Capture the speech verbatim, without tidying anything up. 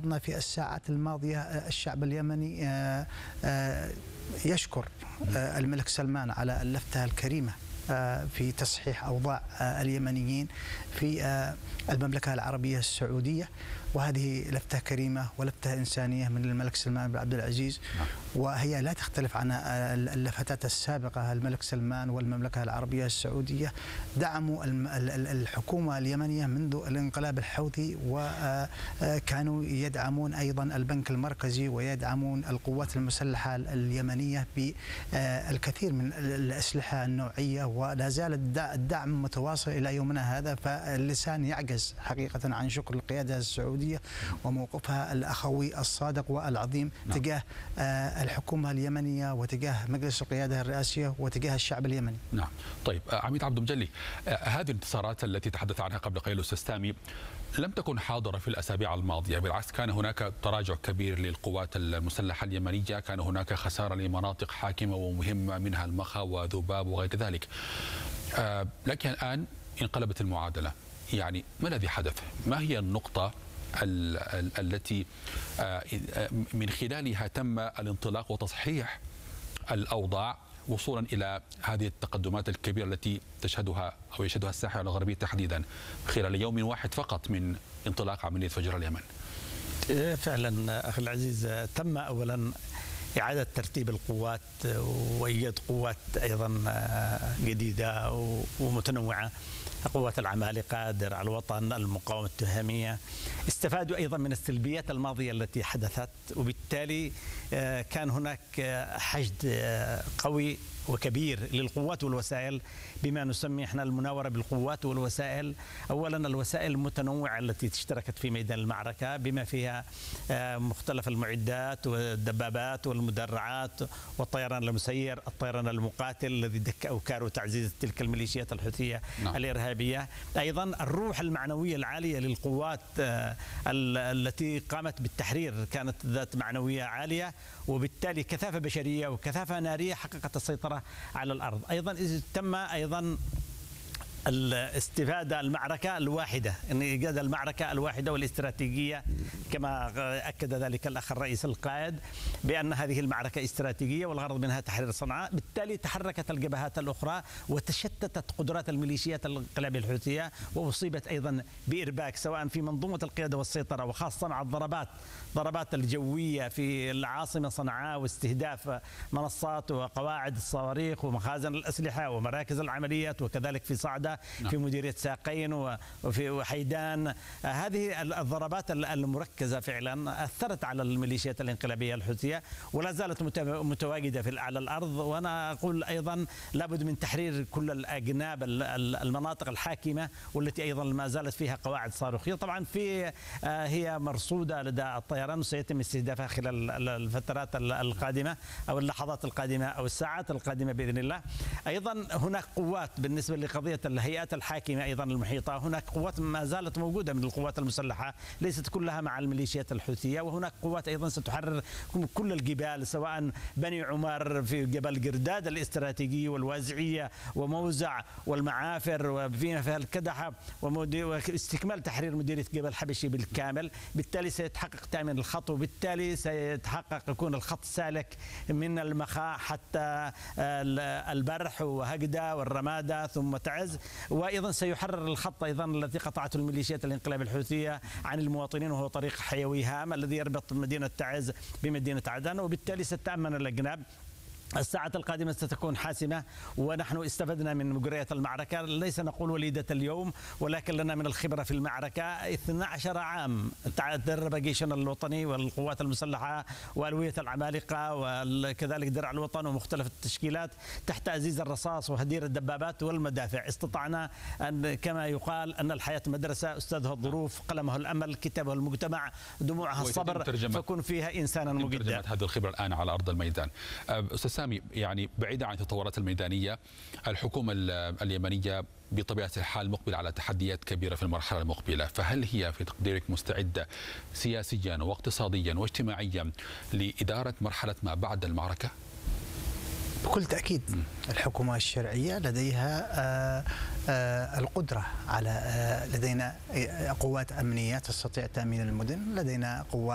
لاحظنا في الساعات الماضية الشعب اليمني يشكر الملك سلمان على اللفتة الكريمة في تصحيح أوضاع اليمنيين في المملكة العربية السعودية، وهذه لفتة كريمة ولفتة إنسانية من الملك سلمان بن عبد العزيز، وهي لا تختلف عن اللفتات السابقة. الملك سلمان والمملكة العربية السعودية دعموا الحكومة اليمنية منذ الانقلاب الحوثي، وكانوا يدعمون أيضا البنك المركزي ويدعمون القوات المسلحة اليمنية بالكثير من الأسلحة النوعية، ولا زال الدعم متواصل إلى يومنا هذا. فاللسان يعجز حقيقة عن شكر القيادة السعودية وموقفها الأخوي الصادق والعظيم نعم. تجاه الحكومة اليمنية وتجاه مجلس القيادة الرئاسية وتجاه الشعب اليمني. نعم. طيب عميد عبد المجلي، هذه الانتصارات التي تحدث عنها قبل قليل الأستاذ سامي لم تكن حاضرة في الأسابيع الماضية، بالعكس كان هناك تراجع كبير للقوات المسلحة اليمنية، كان هناك خسارة لمناطق حاكمة ومهمة منها المخا وذباب وغير ذلك. آه لكن الآن انقلبت المعادلة، يعني ما الذي حدث؟ ما هي النقطة ال ال التي آه من خلالها تم الانطلاق وتصحيح الأوضاع وصولا إلى هذه التقدمات الكبيرة التي تشهدها أو يشهدها الساحل الغربي تحديدا خلال يوم واحد فقط من انطلاق عملية فجر اليمن؟ فعلا أخي العزيز، تم أولا إعادة ترتيب القوات وإيجاد قوات أيضا جديدة ومتنوعة، قوات العمالقة، درع الوطن، المقاومة التهامية. استفادوا أيضا من السلبيات الماضية التي حدثت، وبالتالي كان هناك حشد قوي وكبير للقوات والوسائل، بما نسمي احنا المناورة بالقوات والوسائل. اولا الوسائل المتنوعة التي اشتركت في ميدان المعركة بما فيها مختلف المعدات والدبابات والمدرعات والطيران المسير، الطيران المقاتل الذي دك اوكار وتعزيز تلك الميليشيات الحوثية نعم. الارهابية. ايضا الروح المعنوية العالية للقوات التي قامت بالتحرير كانت ذات معنوية عالية، وبالتالي كثافة بشرية وكثافة نارية حققت السيطرة على الأرض. أيضا تم أيضا الاستفادة المعركة الواحدة، ان ايجاد المعركة الواحدة والاستراتيجية، كما اكد ذلك الاخ الرئيس القائد بان هذه المعركة استراتيجية والغرض منها تحرير صنعاء. بالتالي تحركت الجبهات الاخرى وتشتتت قدرات الميليشيات الانقلابية الحوثية، واصيبت ايضا بارباك سواء في منظومة القيادة والسيطرة، وخاصة مع الضربات ضربات الجوية في العاصمة صنعاء واستهداف منصات وقواعد الصواريخ ومخازن الأسلحة ومراكز العمليات، وكذلك في صعدة نعم. في مديرية ساقين وفي وحيدان. هذه الضربات المركزة فعلا أثرت على الميليشيات الانقلابية الحوثية ولا زالت متواجدة في على الأرض. وأنا أقول أيضا لابد من تحرير كل الأجناب المناطق الحاكمة والتي أيضا ما زالت فيها قواعد صاروخية. طبعا في هي مرصودة لدى الطيران وسيتم استهدافها خلال الفترات القادمة أو اللحظات القادمة أو الساعات القادمة بإذن الله. أيضا هناك قوات بالنسبة لقضية الهيئات الحاكمة أيضا المحيطة، هناك قوات ما زالت موجودة من القوات المسلحة ليست كلها مع الميليشيات الحوثية، وهناك قوات أيضا ستحرر كل الجبال سواء بني عمر في جبل قرداد الاستراتيجي والوازعية وموزع والمعافر وفيما فيها الكدحة واستكمال تحرير مديرية جبل حبشي بالكامل. بالتالي سيتحقق تأمين الخط، وبالتالي سيتحقق يكون الخط سالك من المخا حتى البرح وهجدة والرمادة ثم تعز، وايضا سيحرر الخط ايضا الذي قطعته الميليشيات الانقلاب الحوثيه عن المواطنين، وهو طريق حيوي هام الذي يربط مدينه تعز بمدينه عدن، وبالتالي ستأمن الاجناب. الساعات القادمة ستكون حاسمة، ونحن استفدنا من مجريات المعركة، ليس نقول وليدة اليوم ولكن لنا من الخبرة في المعركة. اثني عشر عام تدرب جيشنا الوطني والقوات المسلحة وألوية العمالقة وكذلك درع الوطن ومختلف التشكيلات تحت أزيز الرصاص وهدير الدبابات والمدافع. استطعنا أن كما يقال أن الحياة مدرسة، أستاذها الظروف، قلمه الأمل، كتابه المجتمع، دموعها الصبر، فكن فيها إنسانا مجدا. هذه الخبرة الآن على أرض الميدان. أستاذ سامي، يعني بعيدا عن التطورات الميدانية، الحكومة اليمنية بطبيعة الحال مقبلة على تحديات كبيرة في المرحلة المقبلة، فهل هي في تقديرك مستعدة سياسيا واقتصاديا واجتماعيا لإدارة مرحلة ما بعد المعركة؟ بكل تأكيد الحكومة الشرعية لديها آآ آآ القدرة على لدينا قوات أمنية تستطيع تأمين المدن، لدينا قوات